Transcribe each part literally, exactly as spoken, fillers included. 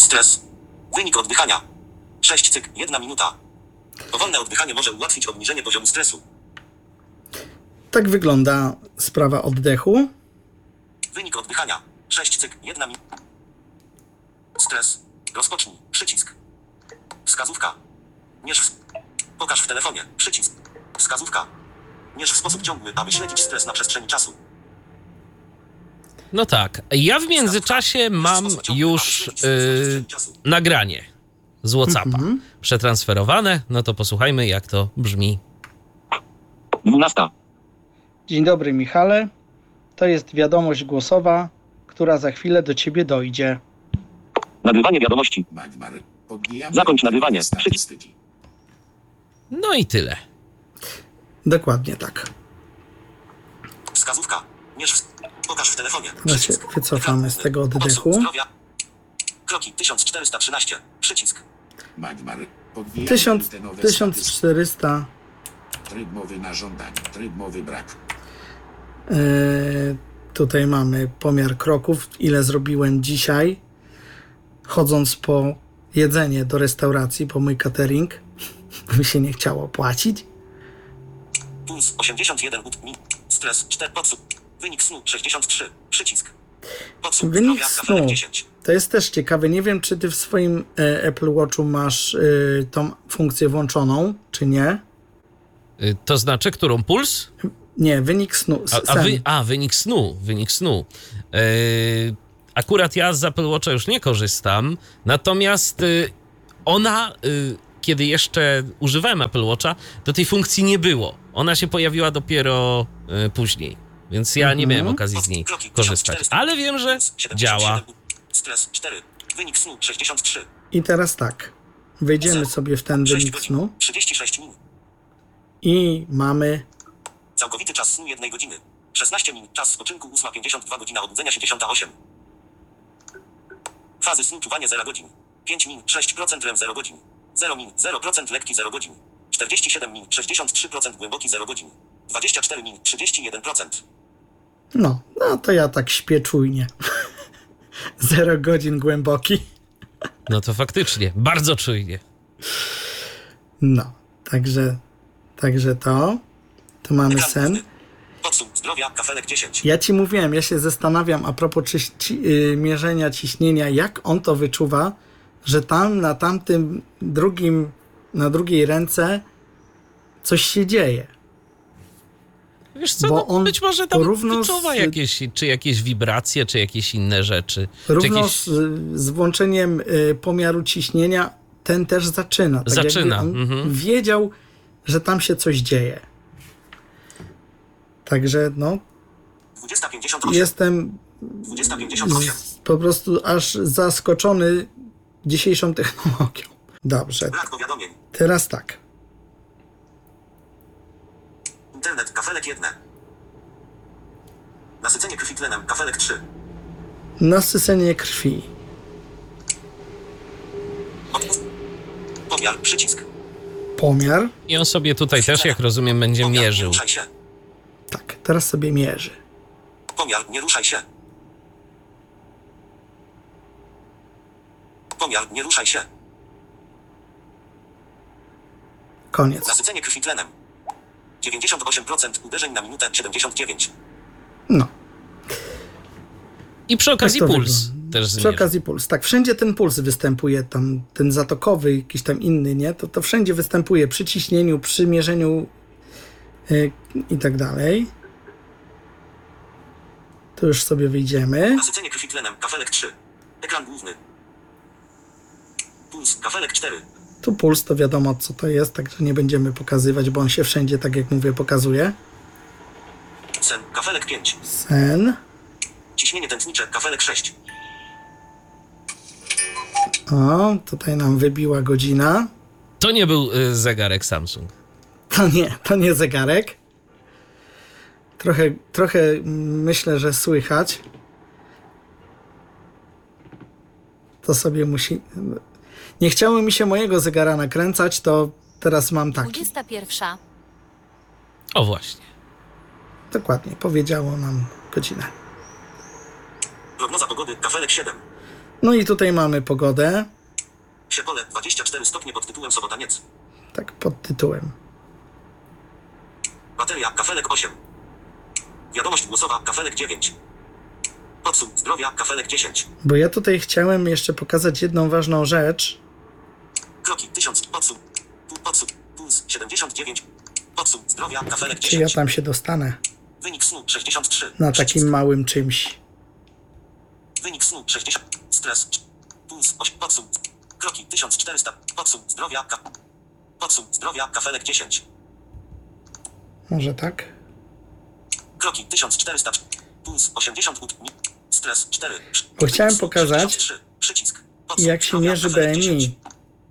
Stres. Wynik oddychania. sześć cyk, jedna minuta. Powolne oddychanie może ułatwić obniżenie poziomu stresu. Tak wygląda sprawa oddechu. Wynik oddychania. sześć cyk, jedna minuta. Stres. Rozpocznij. Przycisk. Wskazówka. Mierz w... Pokaż w telefonie. Przycisk. Wskazówka. Mierz w sposób ciągły, aby śledzić stres na przestrzeni czasu. No tak. Ja w międzyczasie mam już yy, nagranie z WhatsAppa Mhm. przetransferowane. No to posłuchajmy, jak to brzmi. dwunasta. Dzień dobry, Michale. To jest wiadomość głosowa, która za chwilę do ciebie dojdzie. Nagrywanie wiadomości. Zakończ nagrywanie. Przycisk. No i tyle. Dokładnie tak. Wskazówka. Mierz w... Pokaż w telefonie. Teraz się wycofamy z tego oddechu. Kroki tysiąc czterysta trzynaście. Przycisk. Tysiąc, tysiąc czterysta. Tryb mowy na żądanie. Tryb mowy brak. Yy, tutaj mamy pomiar kroków, ile zrobiłem dzisiaj, chodząc po jedzenie do restauracji, po mój catering. Mi się nie chciało płacić. Puls osiemdziesiąt jeden ut mi. Stres cztery podsum. Wynik snu sześćdziesiąt trzy. Przycisk. Podsum Wynik zdrowia, kafelek snu. dziesięć. To jest też ciekawe. Nie wiem, czy ty w swoim e, Apple Watchu masz e, tą funkcję włączoną, czy nie. Y, To znaczy, którą puls? Nie, wynik snu. s- A, a, sen. wy, a wynik snu, wynik snu. Yy, akurat ja z Apple Watcha już nie korzystam, natomiast y, ona, y, kiedy jeszcze używałem Apple Watcha, to tej funkcji nie było. Ona się pojawiła dopiero y, później, więc ja nie Mhm. miałem okazji z niej Kroki korzystać. Ale wiem, że działa. Stres cztery. Wynik snu sześćdziesiąt trzy. I teraz tak. Wejdziemy sobie w ten sześć wynik godzin. snu trzydzieści sześć minut. i mamy Całkowity czas snu jednej godziny. szesnaście minut. Czas spoczynku ósma pięćdziesiąt dwa. Godzina obudzenia się dziesiąta osiem. Fazy snu czuwanie zero godzin. pięć minut sześć procent R E M zero godzin. zero minut zero procent lekki zero godzin. czterdzieści siedem minut sześćdziesiąt trzy procent głęboki zero godzin. dwadzieścia cztery minut trzydzieści jeden procent. No, no to ja tak śpię czujnie. Zero godzin głęboki. No to faktycznie, bardzo czujnie. No, także, także to. Tu mamy Ekran sen. główny. Podsum zdrowia, kafelek dziesięć. Ja ci mówiłem, ja się zastanawiam a propos czyś, ci, yy, mierzenia ciśnienia, jak on to wyczuwa, że tam na tamtym drugim, na drugiej ręce coś się dzieje. Wiesz co, Bo no, on być może tam równo wyczuwa z- jakieś, czy jakieś wibracje, czy jakieś inne rzeczy. Czy Równo jakieś... z, z włączeniem y, pomiaru ciśnienia ten też zaczyna. Tak Zaczyna, jakby on mhm. wiedział, że tam się coś dzieje. Także no, dwadzieścia pięćdziesiąt osiem. jestem dwadzieścia pięćdziesiąt osiem. z, po prostu aż zaskoczony dzisiejszą technologią. Dobrze, Brak powiadomień. teraz tak. Internet, kafelek jeden. Nasycenie krwi tlenem, kafelek trzy. Nasycenie krwi. Odpust. Pomiar, przycisk. Pomiar. I on sobie tutaj też, jak rozumiem, będzie Pomiar, nie mierzył. ruszaj się. Tak, teraz sobie mierzy. Pomiar, nie ruszaj się. Pomiar, nie ruszaj się. Koniec. Nasycenie krwi tlenem. dziewięćdziesiąt osiem procent uderzeń na minutę siedemdziesiąt dziewięć. No. I przy okazji Tak to puls wygląda. też Przy zmierzy. okazji puls. Tak, wszędzie ten puls występuje, tam ten zatokowy, jakiś tam inny, nie? To, to wszędzie występuje przy ciśnieniu, przy mierzeniu yy, i tak dalej. Tu już sobie wyjdziemy. Nasycenie krwi tlenem, kafelek trzy. Ekran główny. Puls, kafelek cztery. Tu puls to wiadomo co to jest, także nie będziemy pokazywać, bo on się wszędzie, tak jak mówię, pokazuje. Sen, kafelek pięć. Sen. Ciśnienie tętnicze, kafelek sześć. O, tutaj nam wybiła godzina. To nie był y, zegarek Samsung. To nie, to nie zegarek. Trochę, trochę myślę, że słychać. To sobie musi... Nie chciało mi się mojego zegara nakręcać, to teraz mam taki. dwudziesta pierwsza. O właśnie. Dokładnie, powiedziało nam godzinę. Prognoza pogody, kafelek siedem. No i tutaj mamy pogodę, Siepole dwadzieścia cztery stopnie pod tytułem Sobotaniec. tak pod tytułem. Bateria, kafelek osiem. Wiadomość głosowa, kafelek dziewięć. Podsum zdrowia, kafelek dziesięć. Bo ja tutaj chciałem jeszcze pokazać jedną ważną rzecz. Kroki tysiąc, podsum. Pół- Podsum, puls siedemdziesiąt dziewięć. Podsum zdrowia, kafelek Czy ja dziesięć. tam się dostanę Wynik snu sześćdziesiąt trzy. na Przycisk. takim małym czymś. Wynik snu sześćdziesiąt. Stres. Puls osiem. Podsum. Kroki tysiąc czterysta. Podsum zdrowia. Ka... Podsum zdrowia. Kafelek dziesięć. Może tak? Kroki tysiąc czterysta. Puls osiemdziesiąt. Stres cztery. Bo chciałem Wynik snu pokazać, sześćdziesiąt trzy. Przycisk. Podsum jak się zdrowia, mierzy kafelek B M dziesięć. I.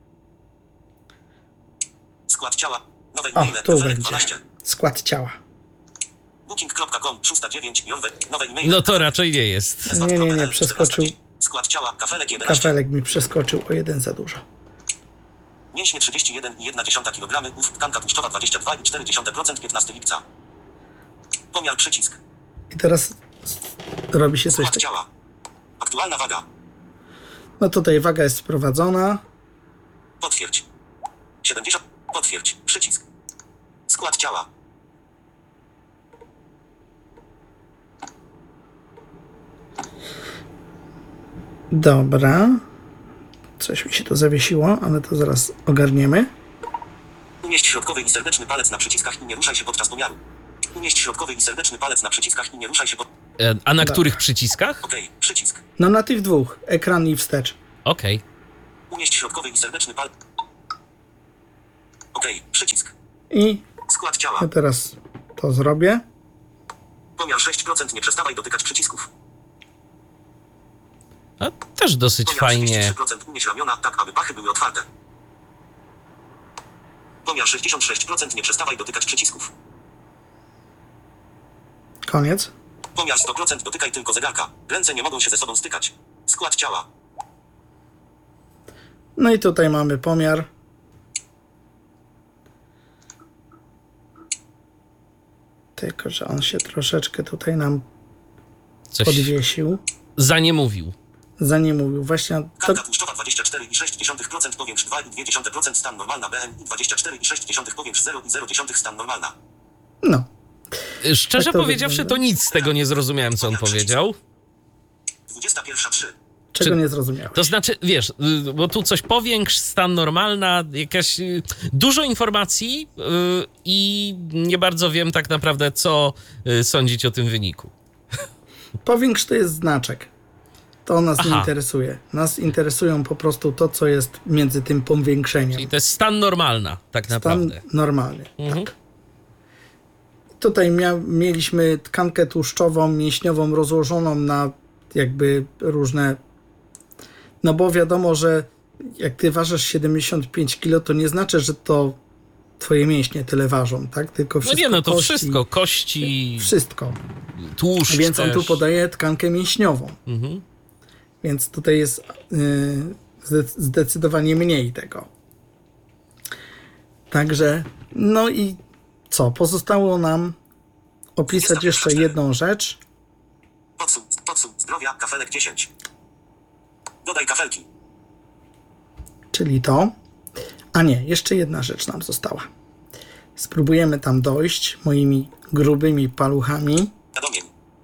Skład ciała. Nowe O, e-maile. tu Kafelek będzie. dwanaście. Skład ciała. booking kropka com szósta zero dziewięć. Nowe nowe e-maile. No to raczej nie jest. Nie, nie, nie, przeskoczył. Skład ciała. Kafelek jedenaście. Kafelek mi przeskoczył o jeden za dużo. Mięśnie trzydzieści jeden i jedna dziesiąta kilogramy, ów tkanka tłuszczowa dwadzieścia dwa i cztery dziesiąte procent piętnastego lipca. Pomiar przycisk. I teraz robi się coś Skład takiego. ciała. Aktualna waga. No tutaj waga jest sprowadzona. Potwierdź. siedemdziesiąt. Potwierdź. Przycisk. Skład ciała. Dobra. Coś mi się tu zawiesiło, ale to zaraz ogarniemy. Umieść środkowy i serdeczny palec na przyciskach i nie ruszaj się podczas pomiaru. Umieść środkowy i serdeczny palec na przyciskach i nie ruszaj się pod... E, A na Dobra. których przyciskach? Okej. Przycisk. No na tych dwóch. Ekran i wstecz. Okej. Umieść środkowy i serdeczny palec... Okej. Przycisk. I Skład ciała. ja teraz to zrobię. Pomiar sześć procent. Nie przestawaj dotykać przycisków. A też dosyć Pomiar fajnie. trzydzieści trzy procent. Unieś ramiona, tak aby pachy były otwarte. Pomiar sześćdziesiąt sześć procent. Nie przestawaj dotykać przycisków. Koniec. Pomiar sto procent. Dotykaj tylko zegarka. Ręce nie mogą się ze sobą stykać. Skład ciała. No i tutaj mamy pomiar. Tylko, że on się troszeczkę tutaj nam Coś podwiesił. za nie mówił. Za nie mówił. Właśnie to, Tkanka tłuszczowa dwadzieścia cztery i sześć dziesiątych procent. Powiększ dwa i dwie dziesiąte procent. Stan normalna. B M I dwadzieścia cztery i sześć dziesiątych. Powiększ zero i zero dziesiątych. Stan normalna. no. Szczerze Tak to powiedziawszy, wygląda. to nic z tego nie zrozumiałem, co on powiedział. dwudziesta pierwsza trzy. Czego Czy- nie zrozumiałeś? To znaczy, wiesz, y, bo tu coś powiększ, stan normalna, jakaś y, dużo informacji y, i nie bardzo wiem tak naprawdę, co y, sądzić o tym wyniku. Powiększ to jest znaczek. To nas nie Aha. interesuje. Nas interesują po prostu to, co jest między tym powiększeniem. I to jest stan normalna, tak Stan naprawdę. normalny. Mhm. Tak. Tutaj mia- mieliśmy tkankę tłuszczową, mięśniową rozłożoną na jakby różne... No bo wiadomo, że jak ty ważysz siedemdziesiąt pięć kilo, to nie znaczy, że to twoje mięśnie tyle ważą, tak? Tylko No wszystko nie, no to kości, wszystko, kości, Wszystko. tłuszcz Więc on też. tu podaje tkankę mięśniową. Mhm. Więc tutaj jest yy, zde- zdecydowanie mniej tego. Także, no i co? Pozostało nam opisać jeszcze jedną rzecz. Podsum. Podsum. Zdrowia. Kafelek dziesięć. Dodaj kafelki. Czyli to. A nie, jeszcze jedna rzecz nam została. Spróbujemy tam dojść moimi grubymi paluchami. Wiadomień.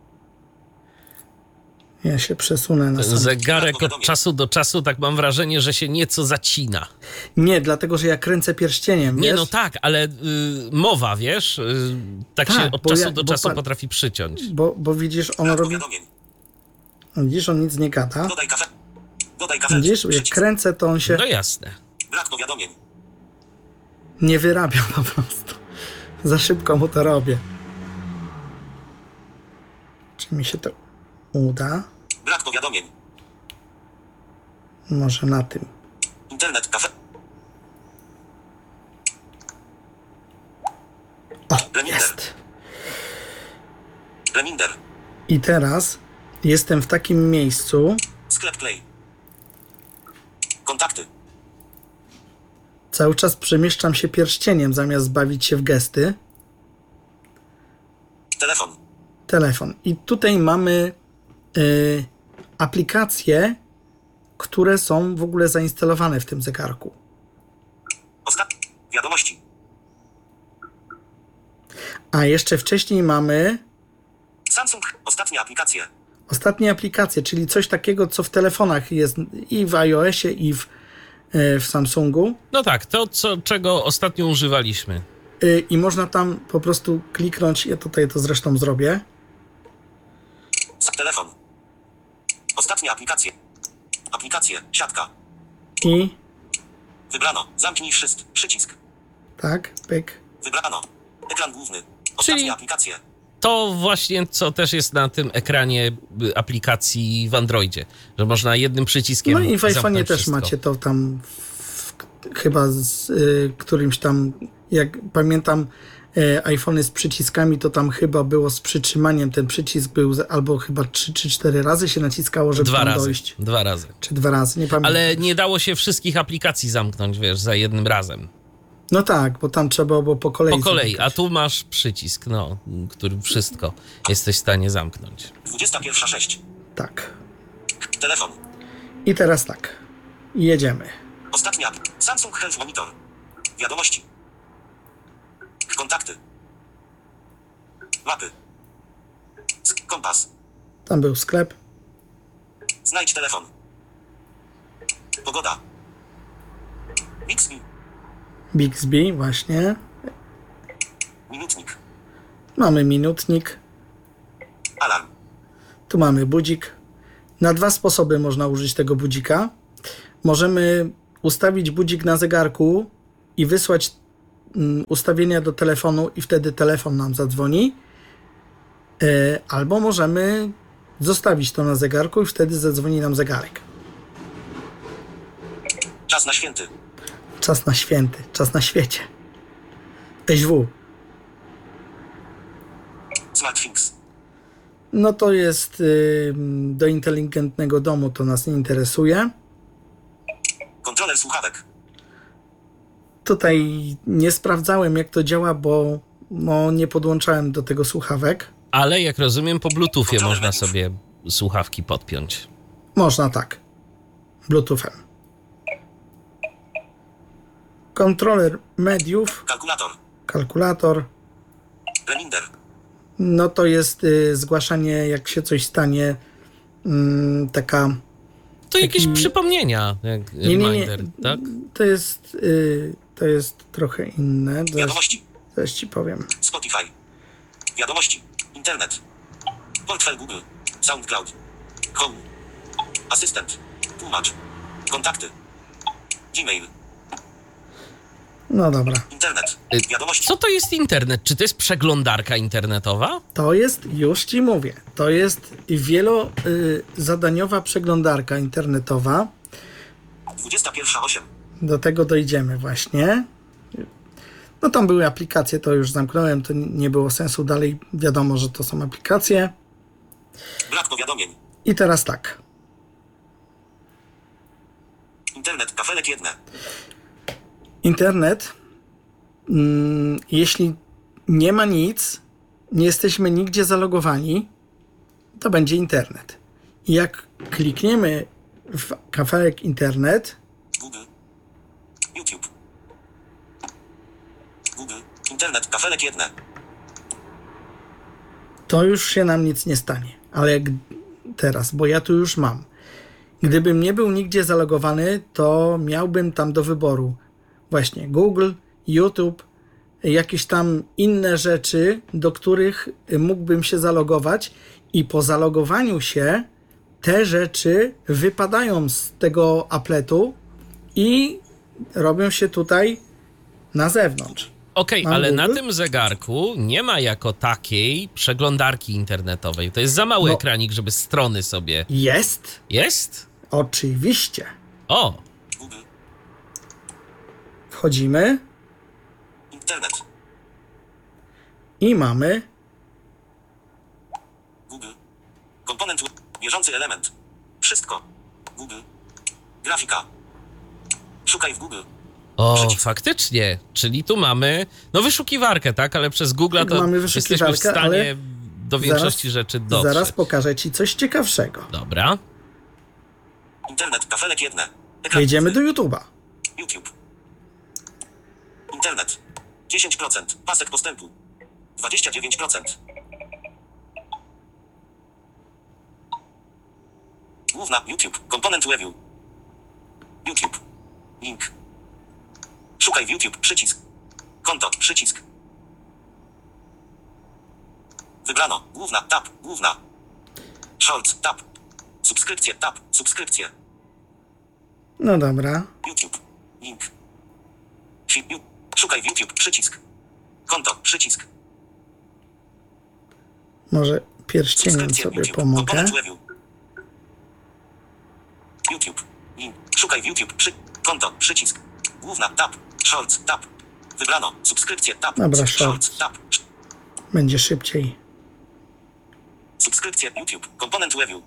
Ja się przesunę na sam... Zegarek od czasu do czasu, tak mam wrażenie, że się nieco zacina. Nie, dlatego, że ja kręcę pierścieniem, Nie, wiesz? no tak, ale y, mowa, wiesz, y, tak, Tak, się od bo czasu ja- do bo czasu pa- potrafi przyciąć. Bo, bo widzisz, on Brak robi... powiadomień. Widzisz, on nic nie gada. Dodaj kafe. Dodaj kafelki. Widzisz, jak Przycisk. kręcę, to on się No jasne. Brak powiadomień. nie wyrabia po prostu. Za szybko mu to robię. Czy mi się to uda? Brak powiadomień. Może na tym. Internet. Kafe. O, Reminder. jest. Reminder. I teraz jestem w takim miejscu, Sklep Play. Kontakty. cały czas przemieszczam się pierścieniem, zamiast bawić się w gesty. Telefon. Telefon. I tutaj mamy y, aplikację które są w ogóle zainstalowane w tym zegarku. Ostatnie. Wiadomości. A jeszcze wcześniej mamy Samsung. Ostatnie aplikacje. ostatnie aplikacje, czyli coś takiego, co w telefonach jest i w iOSie, i w, e, w Samsungu. No tak, to co, czego ostatnio używaliśmy. Y, I można tam po prostu kliknąć, ja tutaj to zresztą zrobię. S- Telefon. Ostatnie aplikacje. Aplikacje. Siatka. I Wybrano. Zamknij wszystko. Przycisk. tak, pyk. Wybrano. Ekran główny. Ostatnie Czyli- aplikacje. To właśnie, co też jest na tym ekranie y, aplikacji w Androidzie, że można jednym przyciskiem No i w iPhone'ie zamknąć też wszystko. macie to tam w, chyba z y, którymś tam, jak pamiętam, y, iPhony z przyciskami, to tam chyba było z przytrzymaniem, ten przycisk był z, albo chyba trzy czy cztery razy się naciskało, żeby Dwa tam razy, dojść. dwa razy. Czy dwa razy, nie pamiętam. Ale nie dało się wszystkich aplikacji zamknąć, wiesz, za jednym razem. No tak, bo tam trzeba było po kolei. Po kolei, a zamykać. tu masz przycisk, no, który wszystko jesteś w stanie zamknąć. dwudziesta pierwsza sześć. Tak. Telefon. I teraz tak. Jedziemy. Ostatnia app. Samsung Health Monitor. Wiadomości. Kontakty. Mapy. Sk- Kompas. Tam był sklep. Znajdź telefon. Pogoda. Bixby. Bixby, właśnie. Minutnik. Mamy minutnik. Alarm. Tu mamy budzik. Na dwa sposoby można użyć tego budzika. Możemy ustawić budzik na zegarku i wysłać mm, ustawienia do telefonu i wtedy telefon nam zadzwoni. E, albo możemy zostawić to na zegarku i wtedy zadzwoni nam zegarek. Czas na święty. Czas na święty, czas na świecie. S W. SmartThings. No to jest y, do inteligentnego domu, to nas nie interesuje. Kontroler słuchawek. Tutaj nie sprawdzałem, jak to działa, bo no, nie podłączałem do tego słuchawek. Ale jak rozumiem, po Bluetoothie Kontroler można mediów. sobie słuchawki podpiąć. Można tak. Bluetoothem. Kontroler mediów, Kalkulator. kalkulator. Reminder. No to jest y, zgłaszanie, jak się coś stanie. Mm, taka. To jakieś Taki- przypomnienia, jak Nie, nie, nie. reminder, tak? To jest, y, to jest trochę inne. Zaraz, Wiadomości. zaraz ci powiem. Spotify. Wiadomości. Internet. Portfel Google. SoundCloud. Home. Asystent. Tłumacz. Kontakty. Gmail. No dobra. Internet. Y, Wiadomości. Co to jest internet? Czy to jest przeglądarka internetowa? To jest, już ci mówię, to jest wielozadaniowa przeglądarka internetowa. dwudziesta pierwsza osiem. Do tego dojdziemy właśnie. No tam były aplikacje, to już zamknąłem, to nie było sensu dalej. Wiadomo, że to są aplikacje. Brak powiadomień. I teraz tak. Internet. Kafelek jedne. Internet, mm, jeśli nie ma nic, nie jesteśmy nigdzie zalogowani, to będzie internet. I jak klikniemy w kafelek internet, Google. YouTube. Google. Internet. Kafelek jedne. to już się nam nic nie stanie. Ale jak teraz, bo ja tu już mam. Gdybym nie był nigdzie zalogowany, to miałbym tam do wyboru właśnie Google, YouTube, jakieś tam inne rzeczy, do których mógłbym się zalogować i po zalogowaniu się te rzeczy wypadają z tego appletu i robią się tutaj na zewnątrz. Okej, Mam ale na Google? tym zegarku nie ma jako takiej przeglądarki internetowej. To jest za mały No. ekranik, żeby strony sobie... Jest? Jest? Oczywiście. O, Google. Wchodzimy Internet. i mamy Google. Komponent. Bieżący element. Wszystko. Google. Grafika. Szukaj w Google. o, Przycisk. faktycznie. Czyli tu mamy, no wyszukiwarkę, tak? Ale przez Google Tak, to mamy jesteśmy w wyszukiwarkę, stanie ale do większości zaraz- rzeczy dotrzeć. Zaraz pokażę ci coś ciekawszego. Dobra. Internet, kafelek jedne. Ekran Jedziemy główny. do YouTube'a. YouTube. Internet. dziesięć procent. Pasek postępu. dwadzieścia dziewięć procent. Główna YouTube. Komponent review. YouTube. Link. Szukaj w YouTube. Przycisk. Konto. Przycisk. Wybrano. Główna. Tab. Główna. Shorts. Tab. Subskrypcje. Tab. Subskrypcje. No dobra. YouTube. Link. Fi- ju- Szukaj w YouTube. Przycisk. Konto. Przycisk. Może pierścieniem Subskrypcje. sobie YouTube. pomogę. Komponent review. YouTube. Link. Szukaj w YouTube. Przy... Konto. Przycisk. Główna. Tab. Shorts. Tab. Wybrano. Subskrypcje. Tab. Dobra, Shorts. shorts. Tab. Będzie szybciej. Subskrypcje. YouTube. Komponent review.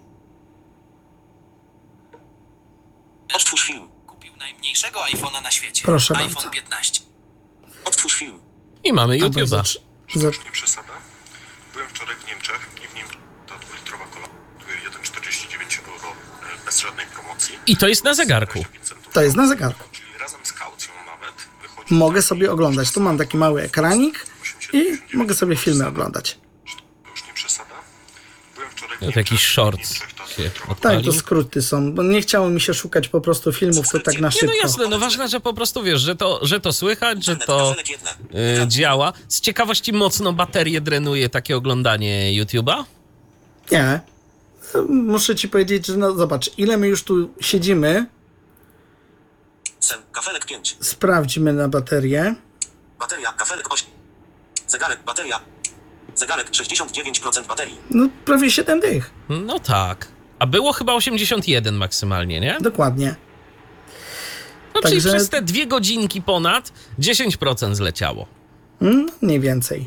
Odtwórz film. Kupił najmniejszego iPhone'a na świecie. Proszę iPhone bardzo. piętnaście. Odtwórz film. I mamy Albo YouTube'a. zacz- za- Nie przesada. Byłem wczoraj w Niemczech i w Niemczech ta dwulitrowa kola kosztuje jeden przecinek czterdzieści dziewięć euro e, bez żadnej promocji. I to jest na zegarku. dwadzieścia pięć centów. To jest na zegarku. Czyli razem z kaucją nawet wychodzi... Mogę sobie oglądać. Tu mam taki mały ekranik i mogę sobie filmy oglądać. To już nie przesada. Byłem wczoraj w To Niemczech. jakiś w shorts Niemczech ta się dwulitrowa Tak, odpalił. to skróty są, bo nie chciało mi się szukać po prostu filmów, to tak na Nie, no szybko. jasne, no ważne, że po prostu wiesz, że to, że to słychać, że Internet. to Kafelek jedne. y, działa. Z ciekawości mocno baterię drenuje takie oglądanie YouTube'a? Nie. Muszę ci powiedzieć, że no zobacz, ile my już tu siedzimy, Sen. Kafelek pięć. sprawdźmy na baterię. Bateria. Kafelek osiem. Zegarek. Bateria. Zegarek. sześćdziesiąt dziewięć procent baterii. No prawie siedem dych. No tak. A było chyba osiemdziesiąt jeden maksymalnie, nie? Dokładnie. No czyli Także- przez te dwie godzinki ponad dziesięć procent zleciało. Mm, mniej więcej.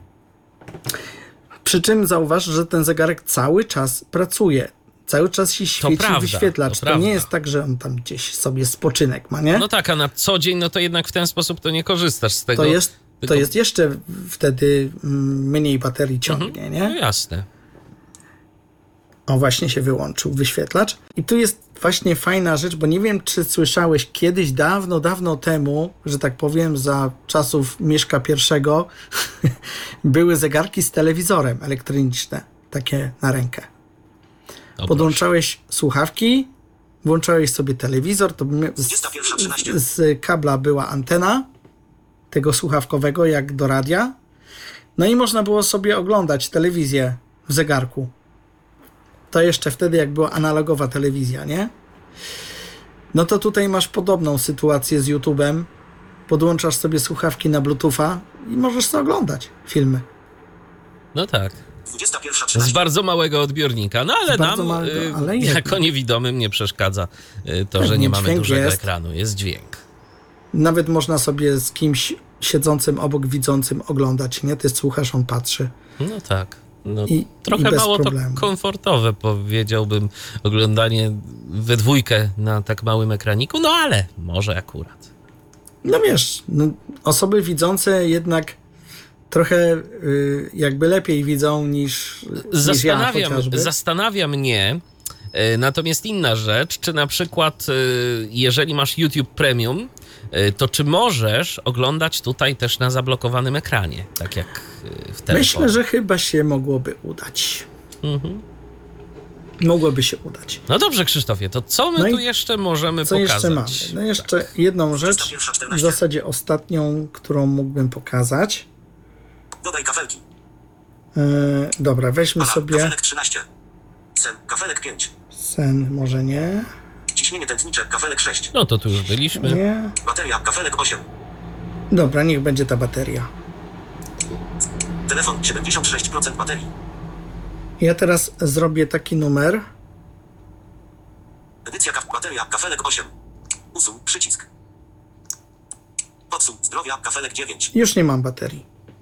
Przy czym zauważ, że ten zegarek cały czas pracuje. Cały czas się świeci prawda, wyświetlacz. to To, prawda. nie jest tak, że on tam gdzieś sobie spoczynek ma, nie? No tak, a na co dzień, no to jednak w ten sposób to nie korzystasz z tego. to, jest, to tylko- jest jeszcze wtedy mm, mniej baterii ciągnie, No nie? jasne. O, właśnie się wyłączył wyświetlacz. I tu jest właśnie fajna rzecz, bo nie wiem, czy słyszałeś kiedyś, dawno, dawno temu, że tak powiem, za czasów Mieszka pierwszego, były zegarki z telewizorem elektroniczne, takie na rękę. O, Podłączałeś słuchawki, włączałeś sobie telewizor, to mia- dwudziesta pierwsza trzynaście. z, z kabla była antena tego słuchawkowego, jak do radia. No i można było sobie oglądać telewizję w zegarku. To jeszcze wtedy, jak była analogowa telewizja, nie? No to tutaj masz podobną sytuację z YouTube'em. Podłączasz sobie słuchawki na Bluetootha i możesz sobie oglądać filmy. No tak. dwudziesta pierwsza Z trzynaście. bardzo małego odbiornika. No ale Z bardzo nam, małego, y, ale jednak. jako niewidomym, nie przeszkadza y, to, Tak, że nie mamy dźwięk dużego jest. ekranu. Jest dźwięk. Nawet można sobie z kimś siedzącym obok, widzącym oglądać, nie? Ty słuchasz, on patrzy. No tak. No, I- trochę i bez mało problemu. to komfortowe, powiedziałbym, oglądanie we dwójkę na tak małym ekraniku, no ale może akurat. No wiesz, no, osoby widzące jednak trochę y, jakby lepiej widzą niż, niż ja Zastanawiam, chociażby. zastanawia mnie y, natomiast inna rzecz, czy na przykład y, jeżeli masz YouTube Premium, y, to czy możesz oglądać tutaj też na zablokowanym ekranie, tak jak y, w telefonie? Myślę, że chyba się mogłoby udać. Mhm. Mogłoby się udać. No dobrze, Krzysztofie, to co my No i tu jeszcze możemy Co pokazać? jeszcze mamy? No jeszcze jedną rzecz, dwudziesta pierwsza w czternaście. zasadzie ostatnią, którą mógłbym pokazać. Dodaj kafelki. Yy, dobra, weźmy Pana. sobie Kafelek trzynaście. Sen. Kafelek pięć. sen, może nie, Ciśnienie tętnicze. Kafelek sześć. No to tu już byliśmy. nie. Bateria. Kafelek osiem. Dobra, niech będzie ta bateria. Telefon. siedemdziesiąt sześć procent baterii. Ja teraz zrobię taki numer. Edycja kaf. Bateria. Kafelek osiem. Usuń. Przycisk. Podsuń. Zdrowia. Kafelek dziewięć. Już nie mam baterii.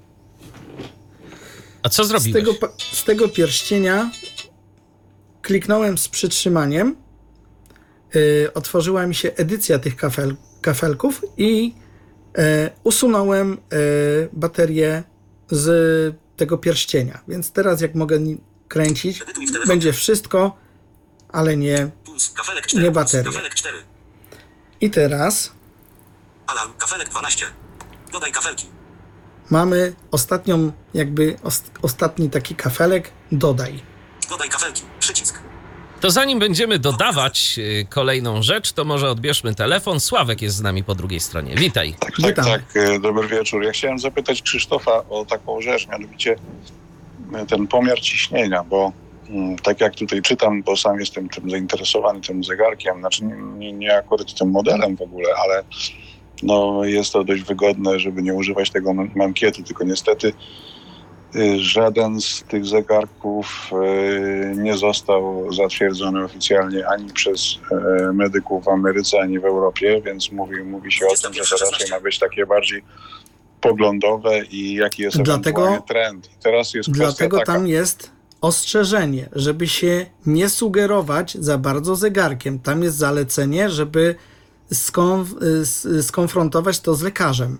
A co Z zrobiłeś? tego, pa- z tego pierścienia kliknąłem z przytrzymaniem. Yy, otworzyła mi się edycja tych kafel, kafelków i yy, usunąłem yy, baterię z tego pierścienia. Więc teraz jak mogę ni- kręcić, Edytuj w telefonie. będzie wszystko, ale nie Puls. Puls, kafelek cztery. Nie Puls, bateria. kafelek cztery. I teraz Alarm, kafelek dwanaście. Dodaj kafelki. mamy ostatnią, jakby os- ostatni taki kafelek, dodaj. Dodaj kafelki. Przycisk. To zanim będziemy dodawać y, kolejną rzecz, to może odbierzmy telefon. Sławek jest z nami po drugiej stronie. Witaj. Tak, tak, Witamy. tak. e, Dobry wieczór. Ja chciałem zapytać Krzysztofa o taką rzecz, mianowicie e, ten pomiar ciśnienia, bo mm, tak jak tutaj czytam, bo sam jestem tym zainteresowany tym zegarkiem, znaczy nie, nie, nie akurat tym modelem w ogóle, ale no, jest to dość wygodne, żeby nie używać tego man- mankietu, tylko niestety e, żaden z tych zegarków e, nie został zatwierdzony oficjalnie ani przez e, medyków w Ameryce, ani w Europie, więc mówi, mówi się o tym, że to raczej ma być takie bardziej poglądowe i jaki jest Dlatego- ewentualnie trend. I teraz jest kwestia Dlatego taka, tam jest ostrzeżenie, żeby się nie sugerować za bardzo zegarkiem. Tam jest zalecenie, żeby skonf- s- skonfrontować to z lekarzem.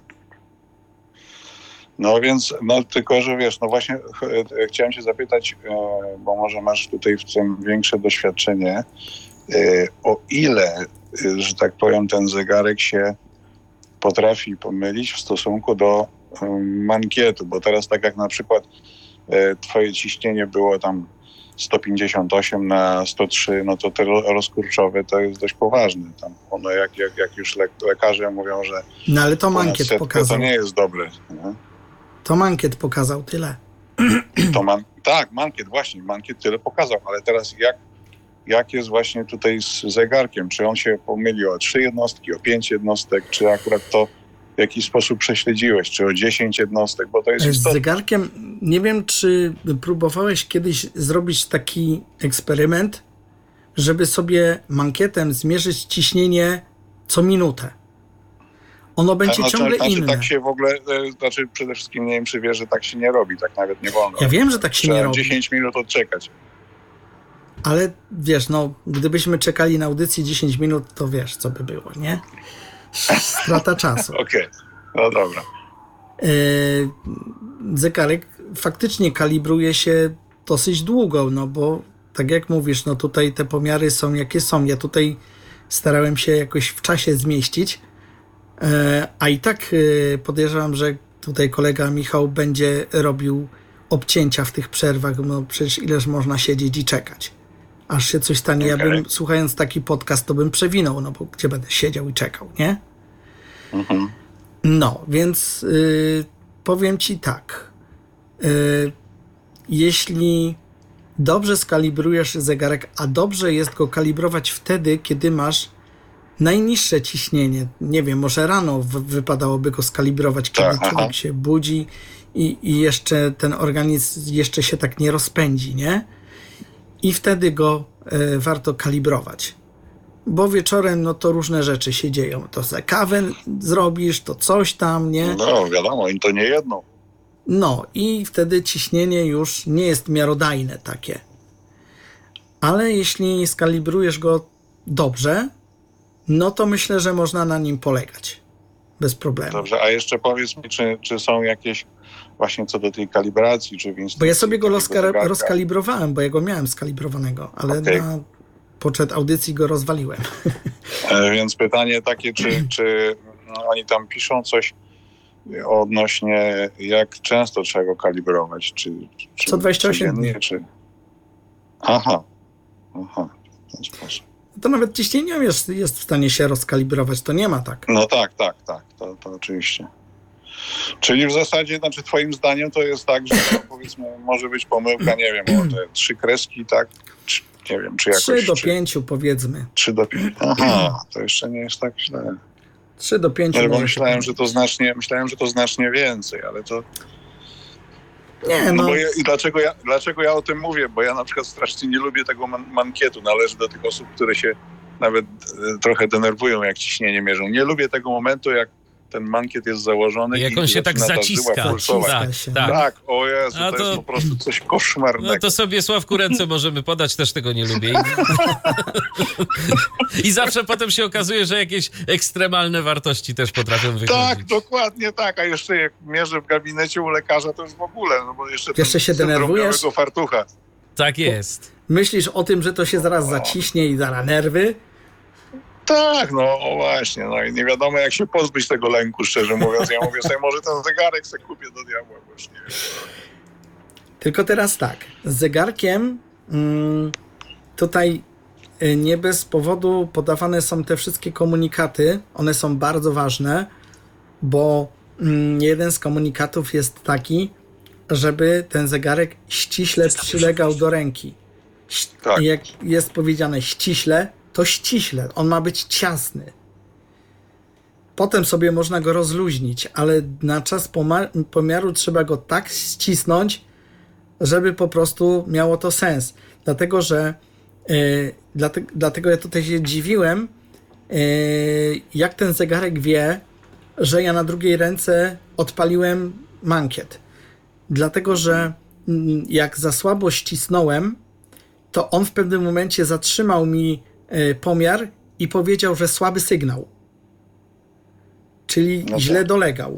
no więc, no tylko, że wiesz, no właśnie ch- e, chciałem się zapytać, e, bo może masz tutaj w tym większe doświadczenie, e, o ile, e, że tak powiem, ten zegarek się potrafi pomylić w stosunku do e, mankietu, bo teraz tak jak na przykład e, twoje ciśnienie było tam sto pięćdziesiąt osiem na sto trzy, no to te ro- rozkurczowe to jest dość poważne. Tam ono jak, jak, jak już le- lekarze mówią, że No ale to ponad mankiet setkę pokazał. to nie jest dobre. Nie? To mankiet pokazał tyle. To man, tak, mankiet, właśnie, mankiet tyle pokazał, ale teraz jak, jak jest właśnie tutaj z zegarkiem? Czy on się pomyli o trzy jednostki, o pięć jednostek, czy akurat to w jakiś sposób prześledziłeś, czy o dziesięć jednostek, bo to jest Z istotne. zegarkiem, nie wiem, czy próbowałeś kiedyś zrobić taki eksperyment, żeby sobie mankietem zmierzyć ciśnienie co minutę. Ono będzie Znaczy, ciągle znaczy, inne. tak się w ogóle, e, znaczy przede wszystkim nie wiem, czy wiesz, że tak się nie robi, tak nawet nie wolno. Ja wiem, że tak się Trzeba nie robi, dziesięć minut odczekać. ale wiesz, no, gdybyśmy czekali na audycję dziesięć minut, to wiesz, co by było, nie? Strata czasu. Okej, no dobra. Yy, zegarek faktycznie kalibruje się dosyć długo, no bo tak jak mówisz, no tutaj te pomiary są jakie są. Ja tutaj starałem się jakoś w czasie zmieścić, yy, a i tak yy, podejrzewam, że tutaj kolega Michał będzie robił obcięcia w tych przerwach, no przecież ileż można siedzieć i czekać. Aż się coś stanie. Ja Okej. bym, słuchając taki podcast, to bym przewinął, no bo gdzie będę siedział i czekał, nie? Mhm. No, więc y, powiem ci tak. Y, jeśli dobrze skalibrujesz zegarek, a dobrze jest go kalibrować wtedy, kiedy masz najniższe ciśnienie. Nie wiem, może rano w, wypadałoby go skalibrować, kiedy Tak, aha. człowiek się budzi i, i jeszcze ten organizm jeszcze się tak nie rozpędzi, nie? I wtedy go y, warto kalibrować. Bo wieczorem no to różne rzeczy się dzieją. To za kawę zrobisz, to coś tam, nie? No wiadomo, i to nie jedno. No i wtedy ciśnienie już nie jest miarodajne takie. Ale jeśli skalibrujesz go dobrze, no to myślę, że można na nim polegać. Bez problemu. Dobrze, a jeszcze powiedz mi, czy, czy są jakieś właśnie co do tej kalibracji, czy w instrukcji Bo ja sobie go takiego rozka- zegarka? rozkalibrowałem, bo ja go miałem skalibrowanego, ale Okej. na poczet audycji go rozwaliłem. E, Więc pytanie takie, czy, czy no, oni tam piszą coś odnośnie jak często trzeba go kalibrować? Czy, czy Co dwadzieścia osiem codziennie, dni. Czy... Aha, aha, w ten sposób. To nawet ciśnienie jest, jest w stanie się rozkalibrować, to nie ma tak. No tak, tak, tak, to, to oczywiście. Czyli w zasadzie, znaczy twoim zdaniem to jest tak, że no, powiedzmy może być pomyłka, nie wiem, o te trzy kreski, tak? Czy, nie wiem, czy jakoś... trzy do czy- pięciu powiedzmy. trzy do pięciu. Aha, to jeszcze nie jest tak źle. trzy do pięciu. No, bo może myślałem, się że to znacznie, myślałem, że to znacznie więcej, ale to... Nie, No, no, bo ja, i dlaczego ja, dlaczego ja o tym mówię? Bo ja na przykład strasznie nie lubię tego man- mankietu. Należę do tych osób, które się nawet e, trochę denerwują, jak ciśnienie mierzą. Nie lubię tego momentu, jak ten mankiet jest założony Jak i on się tak zaczyna ta zaciska. żyła pulsować. Tak, się. tak. Tak, o Jezu, A to, to- jest po prostu coś koszmarnego. No to sobie, Sławku, ręce możemy podać, też tego nie lubię. I, I zawsze potem się okazuje, że jakieś ekstremalne wartości też potrafią wychodzić. Tak, dokładnie tak. A jeszcze jak mierzę w gabinecie u lekarza, to już w ogóle, no bo jeszcze, Jeszcze ten się syndrom denerwujesz? białego fartucha. Tak jest. Myślisz o tym, że to się zaraz zaciśnie i zara nerwy? Tak, no o właśnie, no i nie wiadomo jak się pozbyć tego lęku, szczerze mówiąc. Ja mówię sobie, może ten zegarek sobie kupię do diabła, bo już nie wiem. Tylko teraz tak, z zegarkiem mm, tutaj y, nie bez powodu podawane są te wszystkie komunikaty. One są bardzo ważne, bo mm, jeden z komunikatów jest taki, żeby ten zegarek ściśle przylegał do ręki. Ś- Tak. Jak jest powiedziane ściśle, to ściśle. On ma być ciasny. Potem sobie można go rozluźnić, ale na czas poma- pomiaru trzeba go tak ścisnąć, żeby po prostu miało to sens. Dlatego, że yy, dlate, dlatego ja tutaj się dziwiłem, yy, jak ten zegarek wie, że ja na drugiej ręce odpaliłem mankiet. Dlatego, że mm, jak za słabo ścisnąłem, to on w pewnym momencie zatrzymał mi yy, pomiar i powiedział, że słaby sygnał. Czyli No źle tak. dolegał.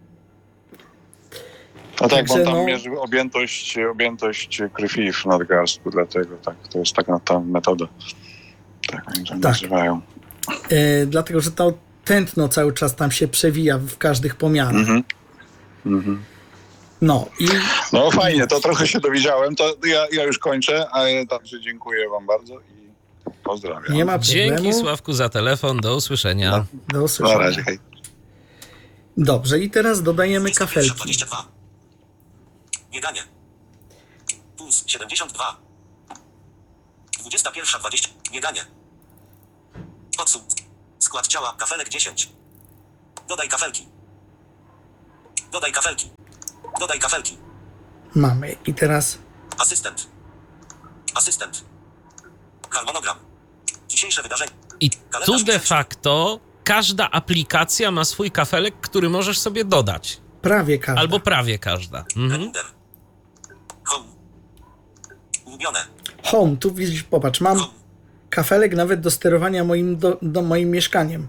No tak, Także bo on tam no- mierzy objętość, objętość krwi w nadgarstku, dlatego tak, to jest taka ta metoda. Tak oni to Tak. nazywają. Yy, dlatego, że to tętno cały czas tam się przewija w każdych pomiarach. Mhm. Mhm. No i No fajnie, to trochę się dowiedziałem, to ja, ja już kończę, a także dziękuję wam bardzo i pozdrawiam. nie ma problemu. Dzięki Sławku za telefon, do usłyszenia. No. Do Na usłyszenia. razie, hej. Dobrze, i teraz dodajemy dwudziesta pierwsza kafelki. dwadzieścia dwa. Bieganie. Puls siedemdziesiąt dwa. dwudziesta pierwsza dwadzieścia. Bieganie. Podsum. Skład ciała. Kafelek dziesięć. Dodaj kafelki. Dodaj kafelki. Dodaj kafelki. Mamy. I teraz Asystent. Asystent. Harmonogram. Dzisiejsze wydarzenie. I Kalendarz tu de miesięczny. facto każda aplikacja ma swój kafelek, który możesz sobie dodać. prawie każda. Albo prawie każda. Mhm. Reminder. Home. Ulubione. Home, tu widzisz, popatrz, mam Home. kafelek nawet do sterowania moim, do, do moim mieszkaniem.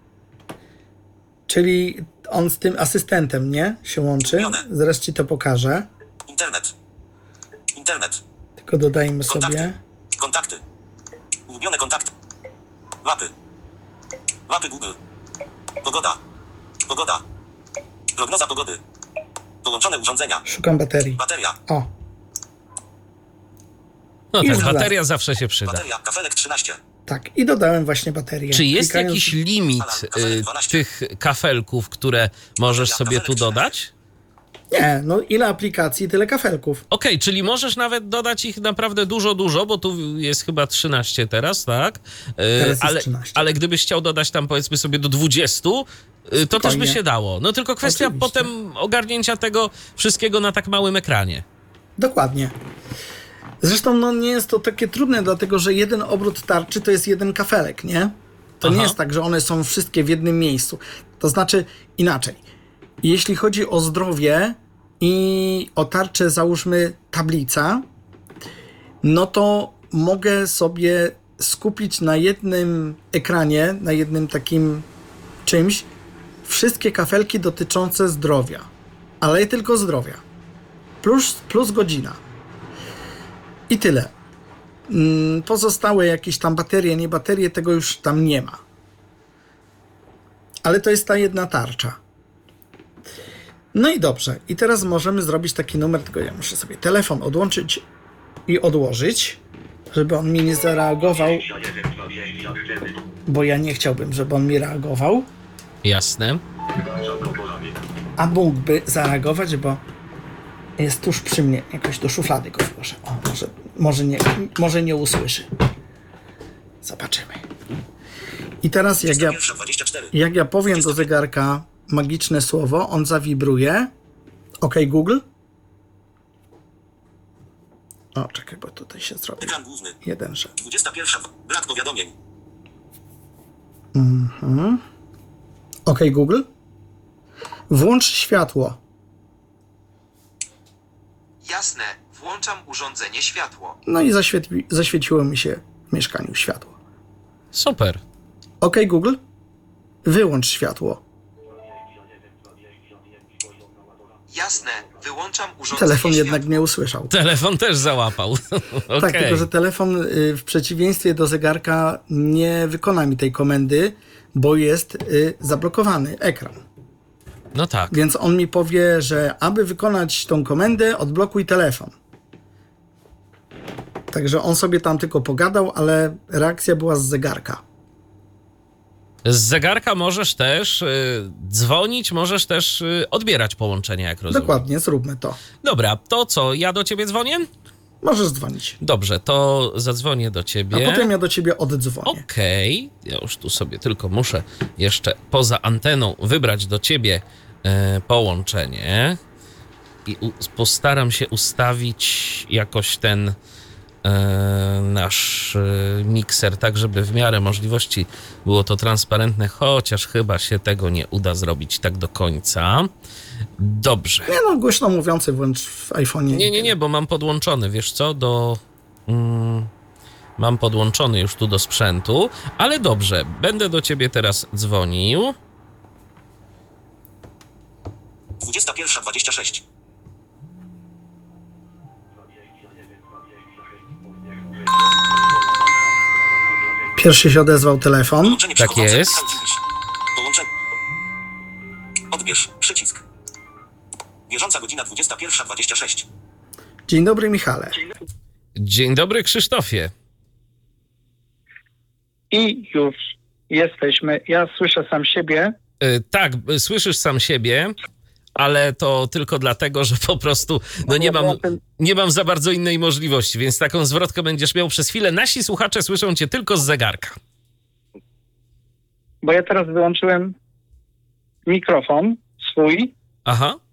Czyli on z tym asystentem, nie? Się łączy. Ulubione. Zaraz ci to pokażę. Internet. Internet. Tylko dodajmy Kontakty. sobie. Kontakty. Ulubione kontakty. Łapy. Łapy Google. Pogoda. Pogoda. Prognoza pogody. Połączone urządzenia. Szukam baterii. Bateria. O, No Już tak, dodam. bateria zawsze się przyda. Bateria. Kafelek trzynaście. tak. I dodałem właśnie baterię. Czy jest Klikając- jakiś limit y, tych kafelków, które możesz sobie tu dodać? Nie, no ile aplikacji, tyle kafelków. Okej, czyli możesz nawet dodać ich naprawdę dużo, dużo, bo tu jest chyba trzynaście teraz, tak? Y, Teraz jest ale, trzynaście. ale gdybyś chciał dodać tam powiedzmy sobie do dwudziestu, y, to też by Spokojnie. się dało. No tylko kwestia Oczywiście. potem ogarnięcia tego wszystkiego na tak małym ekranie. Dokładnie. Zresztą no, nie jest to takie trudne, dlatego że jeden obrót tarczy to jest jeden kafelek, nie? To nie Aha. jest tak, że one są wszystkie w jednym miejscu. To znaczy inaczej. Jeśli chodzi o zdrowie i o tarczę, załóżmy tablica, no to mogę sobie skupić na jednym ekranie, na jednym takim czymś, wszystkie kafelki dotyczące zdrowia. Ale tylko zdrowia. Plus, plus godzina. I tyle. Mm, Pozostałe jakieś tam baterie, nie baterie, tego już tam nie ma. Ale to jest ta jedna tarcza. No i dobrze. I teraz możemy zrobić taki numer, tylko ja muszę sobie telefon odłączyć i odłożyć, żeby on mi nie zareagował, bo ja nie chciałbym, żeby on mi reagował, Jasne. a mógłby zareagować, bo jest tuż przy mnie. Jakoś do szuflady go włożę. O, może, może, nie, może nie usłyszy. Zobaczymy. I teraz jak ja, Pierwsza dwadzieścia cztery. jak ja powiem do zegarka magiczne słowo, on zawibruje. OK Google. O, czekaj, bo tutaj się zrobi Ekran główny. jeden, że. dwudziesta pierwsza. Brak powiadomień. OK Google. Włącz światło. Jasne, włączam urządzenie światło. No i zaświetli, zaświeciło mi się w mieszkaniu światło. Super. OK Google. Wyłącz światło. Jasne, wyłączam urządzenie Telefon światła. jednak nie usłyszał. Telefon też załapał. Okej. Tak, tylko że telefon y, w przeciwieństwie do zegarka nie wykona mi tej komendy, bo jest y, zablokowany ekran. No tak. Więc on mi powie, że aby wykonać tą komendę, odblokuj telefon. Także on sobie tam tylko pogadał, ale reakcja była z zegarka. Z zegarka możesz też y, dzwonić, możesz też y, odbierać połączenia, jak rozumiem. Dokładnie, zróbmy to. Dobra, to co, ja do ciebie dzwonię? Możesz dzwonić. Dobrze, to zadzwonię do A ciebie. potem ja do ciebie oddzwonię. Okej, ja już tu sobie tylko muszę jeszcze poza anteną wybrać do ciebie e, połączenie i u, postaram się ustawić jakoś ten e, nasz e, mikser tak, żeby w miarę możliwości było to transparentne, chociaż chyba się tego nie uda zrobić tak do końca. Dobrze. Nie no, głośno mówiący włącz w iPhone'ie. Nie, nie, nie, bo mam podłączony, wiesz co, do... Mm, mam podłączony już tu do sprzętu, ale dobrze, będę do ciebie teraz dzwonił. dwudziesta pierwsza dwadzieścia sześć. Pierwszy się odezwał telefon. Połączenie Tak przechodzące. jest. Połączenie. Odbierz. Przycisk. Bieżąca godzina dwudziesta pierwsza dwadzieścia sześć. Dzień dobry, Michale. Dzień dobry, Krzysztofie. I już jesteśmy. Ja słyszę sam siebie. Y, tak, y, słyszysz sam siebie, ale to tylko dlatego, że po prostu no nie mam, nie mam za bardzo innej możliwości, więc taką zwrotkę będziesz miał przez chwilę. Nasi słuchacze słyszą cię tylko z zegarka. Bo ja teraz wyłączyłem mikrofon swój Aha.